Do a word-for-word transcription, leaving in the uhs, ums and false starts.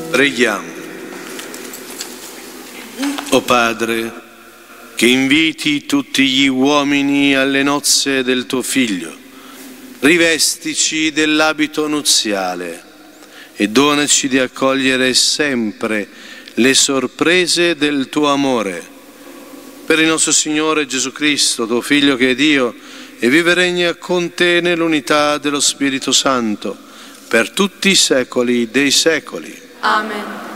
Preghiamo. O Padre, che inviti tutti gli uomini alle nozze del tuo Figlio, rivestici dell'abito nuziale e donaci di accogliere sempre le sorprese del tuo amore. Per il nostro Signore Gesù Cristo, tuo Figlio che è Dio, e vive e regna con te nell'unità dello Spirito Santo, per tutti i secoli dei secoli. Amen.